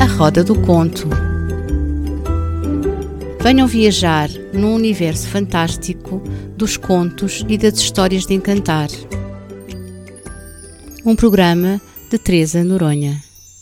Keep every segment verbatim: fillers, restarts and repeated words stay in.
A Roda do Conto. Venham viajar num universo fantástico dos contos e das histórias de encantar. Um programa de Teresa Noronha.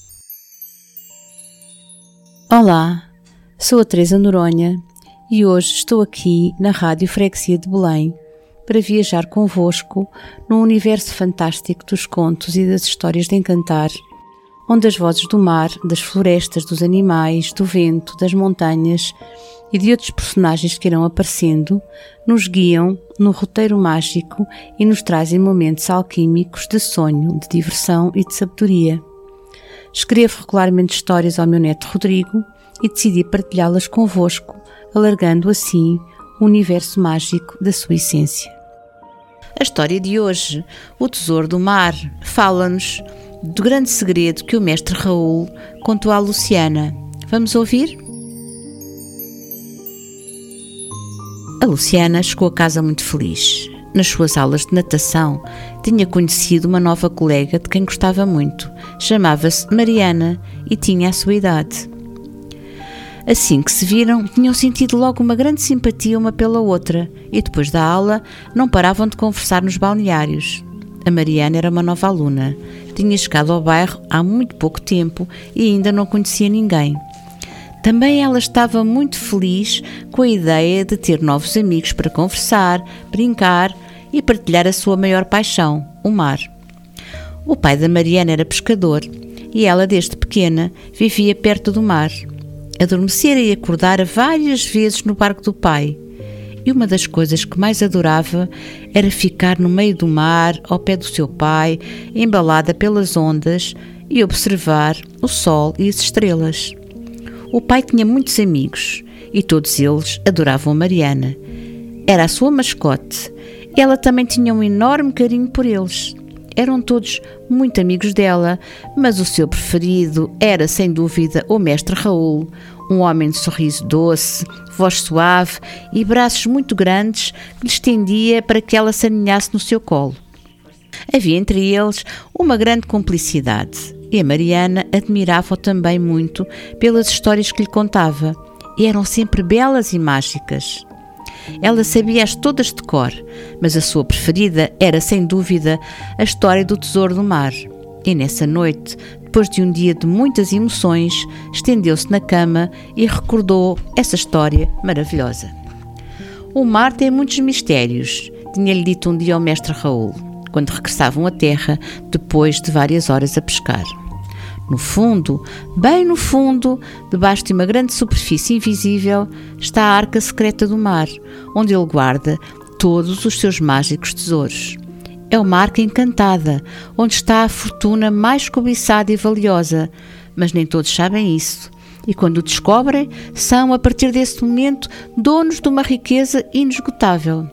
Olá, sou a Teresa Noronha e hoje estou aqui na Rádio Freguesia de Belém para viajar convosco num universo fantástico dos contos e das histórias de encantar, onde as vozes do mar, das florestas, dos animais, do vento, das montanhas e de outros personagens que irão aparecendo, nos guiam no roteiro mágico e nos trazem momentos alquímicos de sonho, de diversão e de sabedoria. Escrevo regularmente histórias ao meu neto Rodrigo e decidi partilhá-las convosco, alargando assim o universo mágico da sua essência. A história de hoje, O Tesouro do Mar, fala-nos do grande segredo que o mestre Raul contou à Luciana. Vamos ouvir? A Luciana chegou a casa muito feliz. Nas suas aulas de natação, tinha conhecido uma nova colega de quem gostava muito. Chamava-se Mariana e tinha a sua idade. Assim que se viram, tinham sentido logo uma grande simpatia uma pela outra e depois da aula não paravam de conversar nos balneários. A Mariana era uma nova aluna. Tinha chegado ao bairro há muito pouco tempo e ainda não conhecia ninguém. Também ela estava muito feliz com a ideia de ter novos amigos para conversar, brincar e partilhar a sua maior paixão, o mar. O pai da Mariana era pescador e ela, desde pequena, vivia perto do mar. Adormecera e acordara várias vezes no barco do pai. E uma das coisas que mais adorava era ficar no meio do mar, ao pé do seu pai, embalada pelas ondas e observar o sol e as estrelas. O pai tinha muitos amigos e todos eles adoravam a Mariana. Era a sua mascote. Ela também tinha um enorme carinho por eles. Eram todos muito amigos dela, mas o seu preferido era, sem dúvida, o mestre Raul, um homem de sorriso doce, voz suave e braços muito grandes que lhe estendia para que ela se aninhasse no seu colo. Havia entre eles uma grande cumplicidade e a Mariana admirava-o também muito pelas histórias que lhe contava, e eram sempre belas e mágicas. Ela sabia-as todas de cor, mas a sua preferida era, sem dúvida, a história do Tesouro do Mar. E nessa noite, depois de um dia de muitas emoções, estendeu-se na cama e recordou essa história maravilhosa. O mar tem muitos mistérios, tinha-lhe dito um dia ao mestre Raul, quando regressavam à terra, depois de várias horas a pescar. No fundo, bem no fundo, debaixo de uma grande superfície invisível, está a arca secreta do mar, onde ele guarda todos os seus mágicos tesouros. É uma arca encantada, onde está a fortuna mais cobiçada e valiosa, mas nem todos sabem isso. E quando o descobrem, são, a partir desse momento, donos de uma riqueza inesgotável.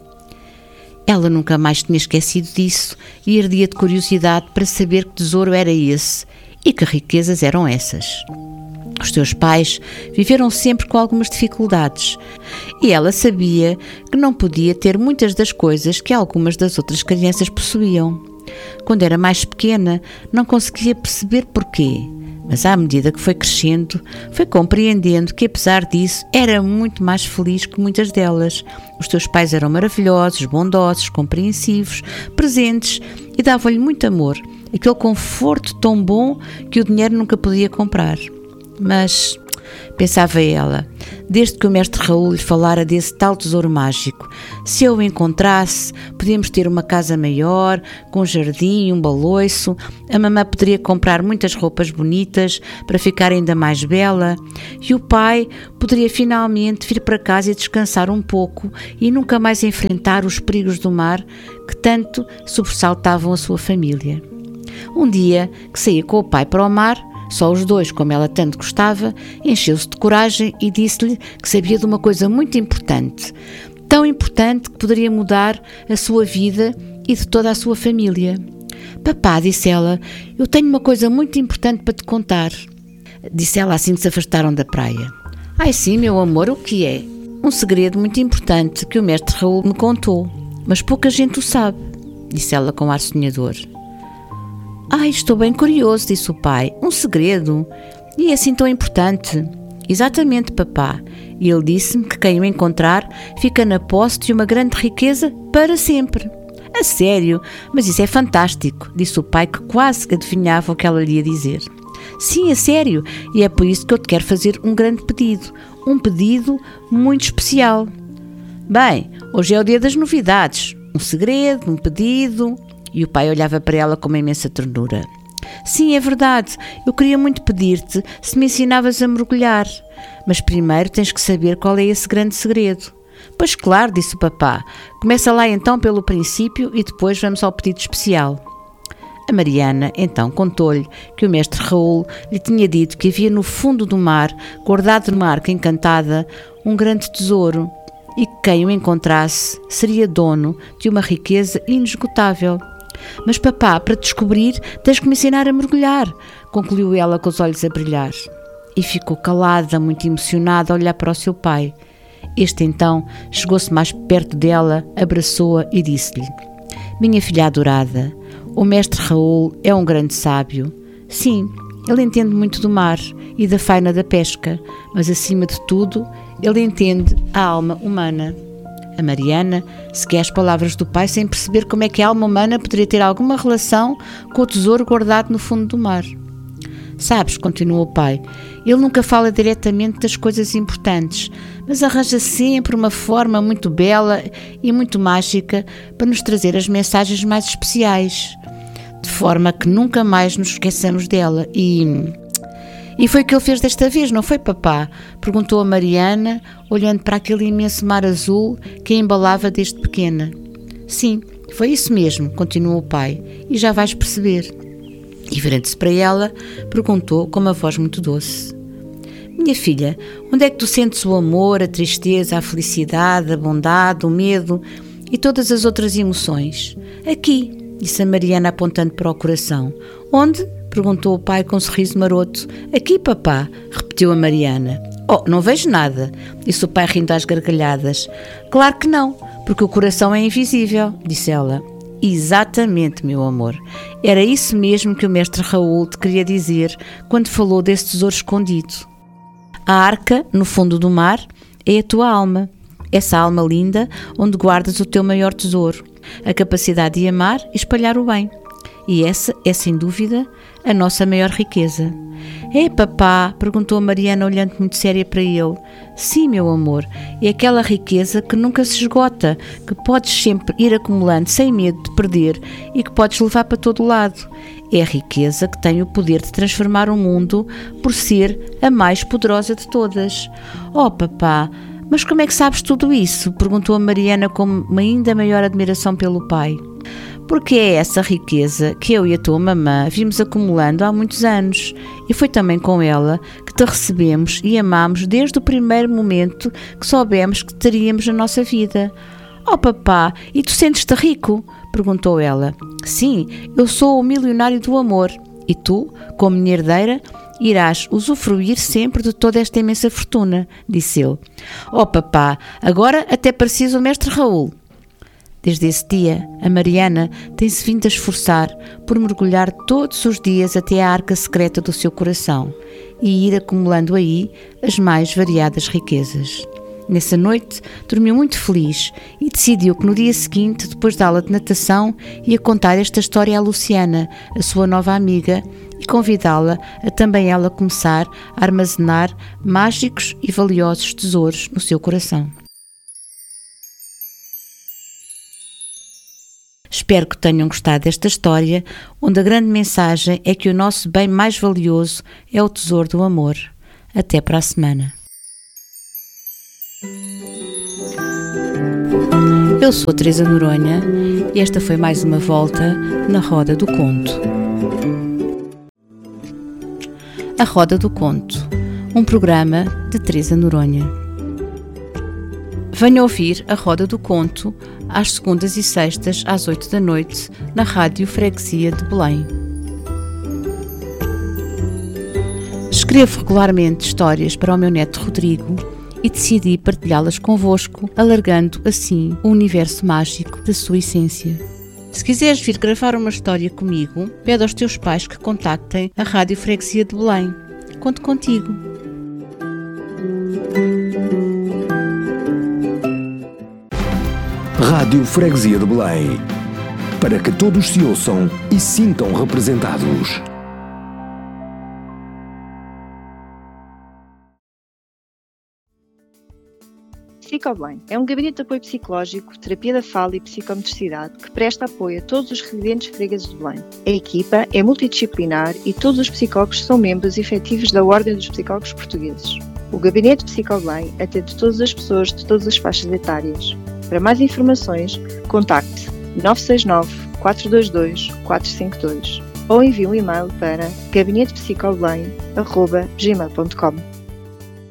Ela nunca mais tinha esquecido disso e ardia de curiosidade para saber que tesouro era esse e que riquezas eram essas. Os seus pais viveram sempre com algumas dificuldades e ela sabia que não podia ter muitas das coisas que algumas das outras crianças possuíam. Quando era mais pequena, não conseguia perceber porquê, mas à medida que foi crescendo, foi compreendendo que, apesar disso, era muito mais feliz que muitas delas. Os seus pais eram maravilhosos, bondosos, compreensivos, presentes e davam-lhe muito amor, aquele conforto tão bom que o dinheiro nunca podia comprar. Mas, pensava ela, desde que o mestre Raul lhe falara desse tal tesouro mágico, se eu o encontrasse, podíamos ter uma casa maior, com um jardim, um baloiço, a mamã poderia comprar muitas roupas bonitas para ficar ainda mais bela e o pai poderia finalmente vir para casa e descansar um pouco e nunca mais enfrentar os perigos do mar que tanto sobressaltavam a sua família. Um dia que saía com o pai para o mar, só os dois, como ela tanto gostava, encheu-se de coragem e disse-lhe que sabia de uma coisa muito importante, tão importante que poderia mudar a sua vida e de toda a sua família. Papá, disse ela, eu tenho uma coisa muito importante para te contar, disse ela assim que se afastaram da praia. Ai sim, meu amor, o que é? Um segredo muito importante que o mestre Raul me contou, mas pouca gente o sabe, disse ela com ar sonhador. Ai, estou bem curioso, disse o pai. Um segredo? E é assim tão importante? Exatamente, papá. E ele disse-me que quem o encontrar fica na posse de uma grande riqueza para sempre. A sério? Mas isso é fantástico, disse o pai, que quase adivinhava o que ela lhe ia dizer. Sim, a sério, e é por isso que eu te quero fazer um grande pedido, um pedido muito especial. Bem, hoje é o dia das novidades, um segredo, um pedido... E o pai olhava para ela com uma imensa ternura. Sim, é verdade, eu queria muito pedir-te se me ensinavas a mergulhar, mas primeiro tens que saber qual é esse grande segredo. Pois claro, disse o papá, começa lá então pelo princípio e depois vamos ao pedido especial. A Mariana então contou-lhe que o mestre Raul lhe tinha dito que havia no fundo do mar, guardado numa arca encantada, um grande tesouro e que quem o encontrasse seria dono de uma riqueza inesgotável. Mas papá, para descobrir, tens que me ensinar a mergulhar, concluiu ela com os olhos a brilhar. E ficou calada, muito emocionada, a olhar para o seu pai. Este então chegou-se mais perto dela, abraçou-a e disse-lhe: minha filha adorada, o mestre Raul é um grande sábio. Sim, ele entende muito do mar e da faina da pesca, mas acima de tudo, ele entende a alma humana. A Mariana seguia as palavras do pai sem perceber como é que a alma humana poderia ter alguma relação com o tesouro guardado no fundo do mar. Sabes, continuou o pai, ele nunca fala diretamente das coisas importantes, mas arranja sempre uma forma muito bela e muito mágica para nos trazer as mensagens mais especiais, de forma que nunca mais nos esqueçamos dela. E... E foi o que ele fez desta vez, não foi, papá? Perguntou a Mariana, olhando para aquele imenso mar azul que a embalava desde pequena. Sim, foi isso mesmo, continuou o pai, e já vais perceber. E virando-se para ela, perguntou com uma voz muito doce: minha filha, onde é que tu sentes o amor, a tristeza, a felicidade, a bondade, o medo e todas as outras emoções? Aqui, disse a Mariana apontando para o coração. Onde? Perguntou o pai com um sorriso maroto. Aqui, papá, repetiu a Mariana. Oh, não vejo nada, disse o pai rindo às gargalhadas. Claro que não, porque o coração é invisível, disse ela. Exatamente, meu amor. Era isso mesmo que o mestre Raul te queria dizer quando falou desse tesouro escondido. A arca, no fundo do mar, é a tua alma. Essa alma linda onde guardas o teu maior tesouro, a capacidade de amar e espalhar o bem. E essa é, sem dúvida, a nossa maior riqueza. É, papá? Perguntou a Mariana, olhando muito séria para ele. Sim, meu amor, é aquela riqueza que nunca se esgota, que podes sempre ir acumulando sem medo de perder e que podes levar para todo lado. É a riqueza que tem o poder de transformar o mundo por ser a mais poderosa de todas. Oh, papá, mas como é que sabes tudo isso? Perguntou a Mariana com uma ainda maior admiração pelo pai. Porque é essa riqueza que eu e a tua mamã vimos acumulando há muitos anos, e foi também com ela que te recebemos e amamos desde o primeiro momento que soubemos que teríamos na nossa vida. Oh, papá, e tu sentes-te rico? Perguntou ela. Sim, eu sou o milionário do amor, e tu, como minha herdeira, irás usufruir sempre de toda esta imensa fortuna, disse ele. Oh, papá, agora até pareces o mestre Raul. Desde esse dia, a Mariana tem-se vindo a esforçar por mergulhar todos os dias até à arca secreta do seu coração e ir acumulando aí as mais variadas riquezas. Nessa noite, dormiu muito feliz e decidiu que no dia seguinte, depois da aula de natação, ia contar esta história à Luciana, a sua nova amiga, e convidá-la a também ela começar a armazenar mágicos e valiosos tesouros no seu coração. Espero que tenham gostado desta história, onde a grande mensagem é que o nosso bem mais valioso é o tesouro do amor. Até para a semana. Eu sou a Teresa Noronha e esta foi mais uma volta na Roda do Conto. A Roda do Conto, um programa de Teresa Noronha. Venha ouvir a Roda do Conto às segundas e sextas às oito da noite na Rádio Freguesia de Belém. Escrevo regularmente histórias para o meu neto Rodrigo e decidi partilhá-las convosco, alargando assim o universo mágico da sua essência. Se quiseres vir gravar uma história comigo, pede aos teus pais que contactem a Rádio Freguesia de Belém. conto contigo. Rádio Freguesia de Belém, para que todos se ouçam e sintam representados. Psicobelém é um gabinete de apoio psicológico, terapia da fala e psicomotricidade que presta apoio a todos os residentes fregueses de Belém. A equipa é multidisciplinar e todos os psicólogos são membros efetivos da Ordem dos Psicólogos Portugueses. O Gabinete Psicobelém atende todas as pessoas de todas as faixas etárias. Para mais informações, contacte nove seis nove, quatro dois dois, quatro cinco dois ou envie um e-mail para gabinete psicobelém arroba gmail ponto com.